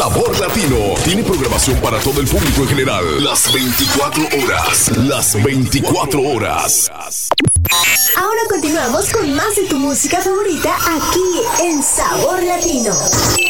Sabor Latino tiene programación para todo el público en general. Las 24 horas. Las 24 horas. Ahora continuamos con más de tu música favorita aquí en Sabor Latino.